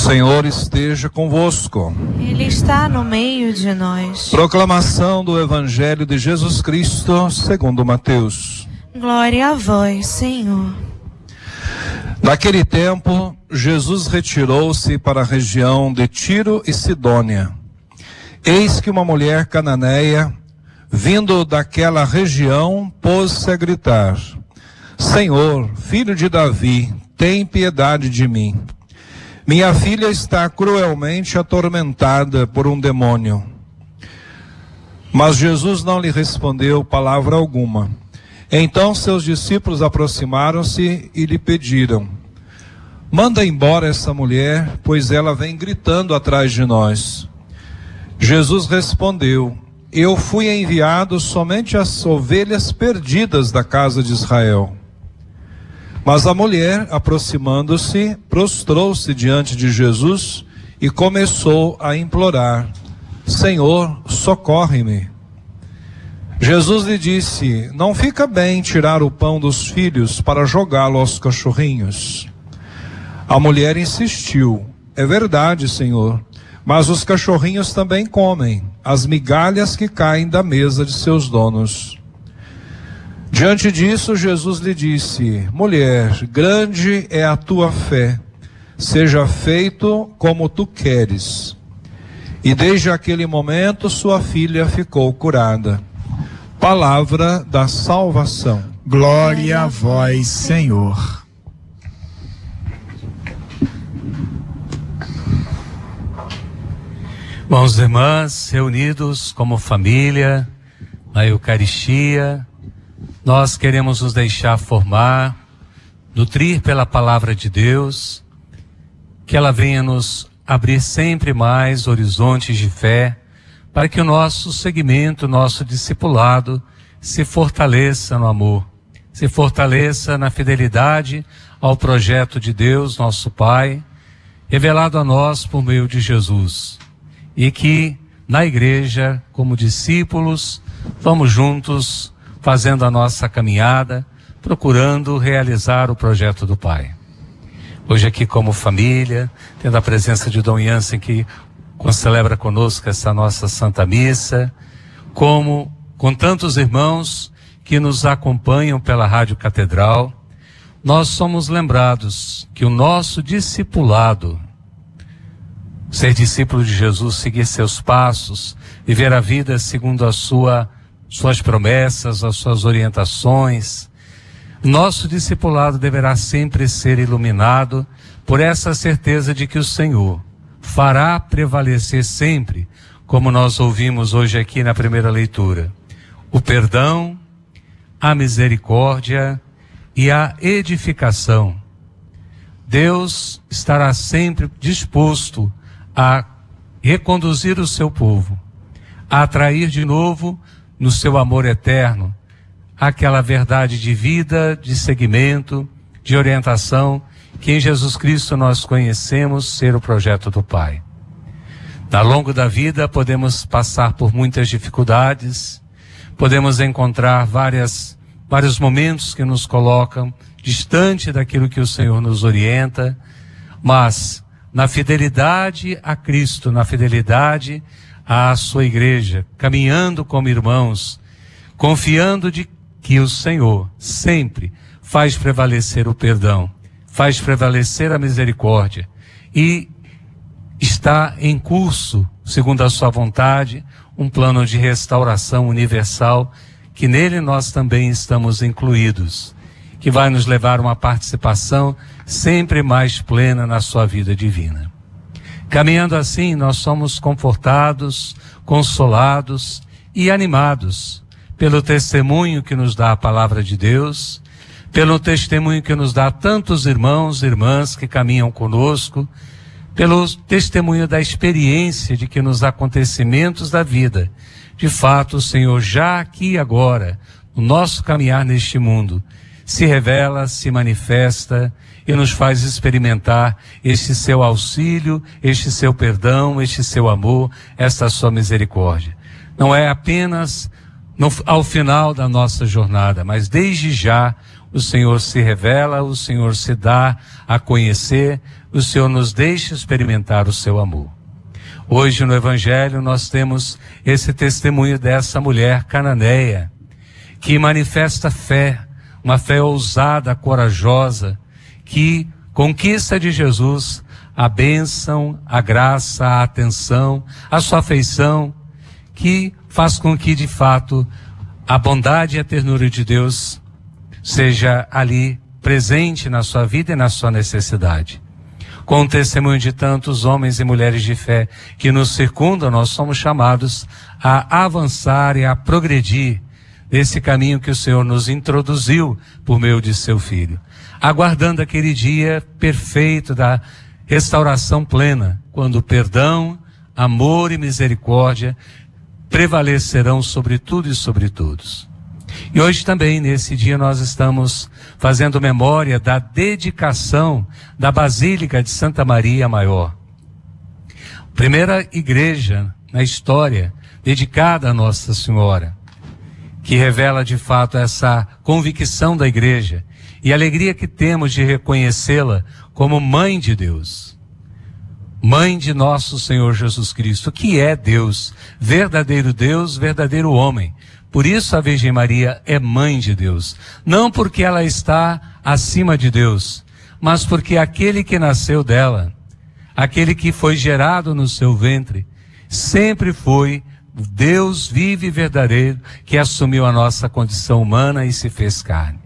Senhor esteja convosco. Ele está no meio de nós. Proclamação do Evangelho de Jesus Cristo segundo Mateus. Glória a vós, Senhor. Naquele tempo, Jesus retirou-se para a região de Tiro e Sidônia. Eis que uma mulher cananeia, vindo daquela região, pôs-se a gritar: Senhor, filho de Davi, tem piedade de mim. Minha filha está cruelmente atormentada por um demônio. Mas Jesus não lhe respondeu palavra alguma. Então seus discípulos aproximaram-se e lhe pediram: manda embora essa mulher, pois ela vem gritando atrás de nós. Jesus respondeu: eu fui enviado somente às ovelhas perdidas da casa de Israel. Mas a mulher, aproximando-se, prostrou-se diante de Jesus e começou a implorar: Senhor, socorre-me. Jesus lhe disse: não fica bem tirar o pão dos filhos para jogá-lo aos cachorrinhos. A mulher insistiu: é verdade, Senhor, mas os cachorrinhos também comem as migalhas que caem da mesa de seus donos. Diante disso, Jesus lhe disse: mulher, grande é a tua fé, seja feito como tu queres. E desde aquele momento sua filha ficou curada. Palavra da salvação. Glória a vós, Senhor. Irmãos e irmãs, reunidos como família, na Eucaristia, nós queremos nos deixar formar, nutrir pela palavra de Deus, que ela venha nos abrir sempre mais horizontes de fé, para que o nosso segmento, nosso discipulado, se fortaleça no amor, se fortaleça na fidelidade ao projeto de Deus, nosso Pai, revelado a nós por meio de Jesus. E que na igreja, como discípulos, vamos juntos fazendo a nossa caminhada, procurando realizar o projeto do Pai. Hoje aqui como família, tendo a presença de Dom Jansen, que celebra conosco essa nossa Santa Missa, como com tantos irmãos que nos acompanham pela Rádio Catedral, nós somos lembrados que o nosso discipulado, ser discípulo de Jesus, seguir seus passos, viver a vida segundo suas promessas, as suas orientações. Nosso discipulado deverá sempre ser iluminado por essa certeza de que o Senhor fará prevalecer sempre, como nós ouvimos hoje aqui na primeira leitura, o perdão, a misericórdia e a edificação. Deus estará sempre disposto a reconduzir o seu povo, a atrair de novo no seu amor eterno aquela verdade de vida, de seguimento, de orientação que em Jesus Cristo nós conhecemos ser o projeto do Pai. Ao longo da vida podemos passar por muitas dificuldades, podemos encontrar vários momentos que nos colocam distante daquilo que o Senhor nos orienta, mas na fidelidade a Cristo, na fidelidade à sua igreja, caminhando como irmãos, confiando de que o Senhor sempre faz prevalecer o perdão, faz prevalecer a misericórdia e está em curso, segundo a sua vontade, um plano de restauração universal que nele nós também estamos incluídos, que vai nos levar a uma participação sempre mais plena na sua vida divina. Caminhando assim, nós somos confortados, consolados e animados pelo testemunho que nos dá a palavra de Deus, pelo testemunho que nos dá tantos irmãos e irmãs que caminham conosco, pelo testemunho da experiência de que nos acontecimentos da vida, de fato, o Senhor já aqui e agora, no nosso caminhar neste mundo, se revela, se manifesta e nos faz experimentar este seu auxílio, este seu perdão, este seu amor, esta sua misericórdia. Não é apenas ao final da nossa jornada, mas desde já o Senhor se revela, o Senhor se dá a conhecer, o Senhor nos deixa experimentar o seu amor. Hoje no Evangelho nós temos esse testemunho dessa mulher cananeia, que manifesta fé, uma fé ousada, corajosa, que conquista de Jesus a bênção, a graça, a atenção, a sua afeição, que faz com que de fato a bondade e a ternura de Deus seja ali presente na sua vida e na sua necessidade. Com o testemunho de tantos homens e mulheres de fé que nos circundam, nós somos chamados a avançar e a progredir nesse caminho que o Senhor nos introduziu por meio de seu Filho, aguardando aquele dia perfeito da restauração plena, quando perdão, amor e misericórdia prevalecerão sobre tudo e sobre todos. E hoje também, nesse dia, nós estamos fazendo memória da dedicação da Basílica de Santa Maria Maior. Primeira igreja na história dedicada a Nossa Senhora, que revela de fato essa convicção da igreja e a alegria que temos de reconhecê-la como Mãe de Deus. Mãe de nosso Senhor Jesus Cristo, que é Deus, verdadeiro homem. Por isso a Virgem Maria é Mãe de Deus. Não porque ela está acima de Deus, mas porque aquele que nasceu dela, aquele que foi gerado no seu ventre, sempre foi Deus vivo e verdadeiro, que assumiu a nossa condição humana e se fez carne.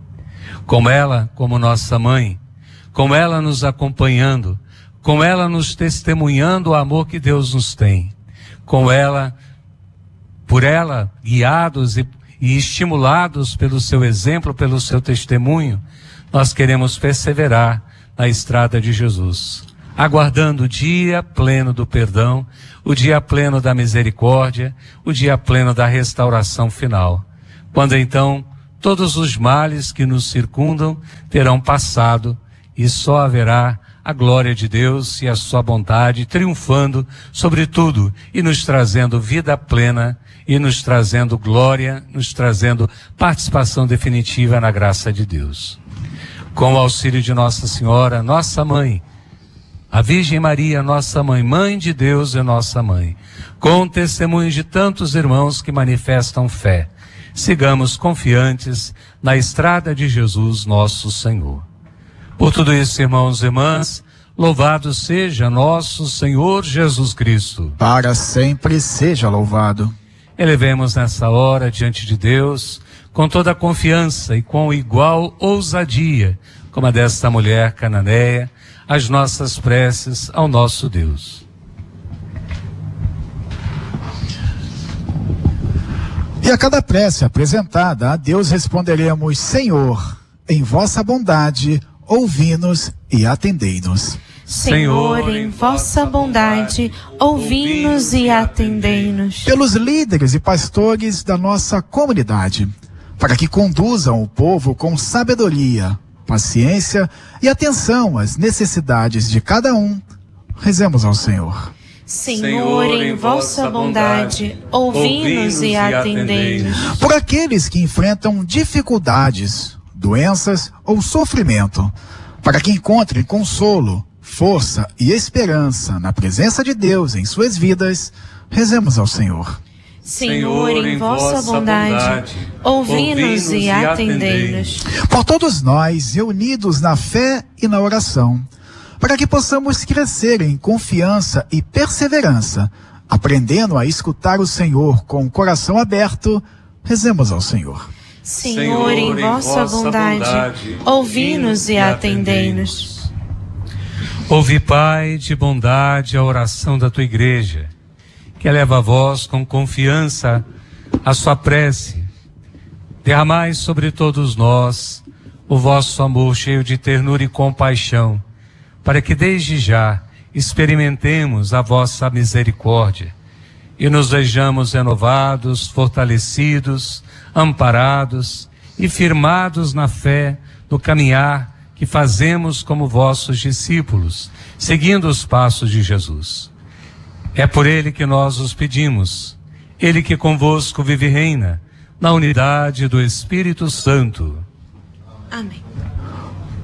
Com ela, como nossa mãe, com ela nos acompanhando, com ela nos testemunhando o amor que Deus nos tem, com ela, por ela, guiados e estimulados pelo seu exemplo, pelo seu testemunho, nós queremos perseverar na estrada de Jesus, aguardando o dia pleno do perdão, o dia pleno da misericórdia, o dia pleno da restauração final, quando então todos os males que nos circundam terão passado e só haverá a glória de Deus e a sua bondade triunfando sobre tudo e nos trazendo vida plena e nos trazendo glória, nos trazendo participação definitiva na graça de Deus. Com o auxílio de Nossa Senhora, nossa mãe, a Virgem Maria, nossa mãe, Mãe de Deus e nossa mãe, com o testemunho de tantos irmãos que manifestam fé, sigamos confiantes na estrada de Jesus, nosso Senhor. Por tudo isso, irmãos e irmãs, louvado seja nosso Senhor Jesus Cristo. Para sempre seja louvado. Elevemos nessa hora diante de Deus, com toda a confiança e com igual ousadia, como a desta mulher cananeia, as nossas preces ao nosso Deus. E a cada prece apresentada a Deus responderemos: Senhor, em vossa bondade, ouvi-nos e atendei-nos. Senhor, em vossa bondade, ouvi-nos e atendei-nos. Pelos líderes e pastores da nossa comunidade, para que conduzam o povo com sabedoria, paciência e atenção às necessidades de cada um, rezemos ao Senhor. Senhor, em vossa bondade, ouvi-nos e atendei-nos. Por aqueles que enfrentam dificuldades, doenças ou sofrimento, para que encontrem consolo, força e esperança na presença de Deus em suas vidas, rezemos ao Senhor. Senhor, em vossa bondade, ouvi-nos e atendei-nos. Por todos nós, reunidos na fé e na oração, para que possamos crescer em confiança e perseverança, aprendendo a escutar o Senhor com o coração aberto, rezemos ao Senhor. Senhor, em vossa bondade, ouvi-nos e atendei-nos. Ouve, Pai, de bondade a oração da tua igreja, que eleva a vós com confiança a sua prece. Derramai sobre todos nós o vosso amor cheio de ternura e compaixão, para que desde já experimentemos a vossa misericórdia e nos vejamos renovados, fortalecidos, amparados e firmados na fé, no caminhar que fazemos como vossos discípulos, seguindo os passos de Jesus. É por ele que nós os pedimos, ele que convosco vive e reina, na unidade do Espírito Santo. Amém.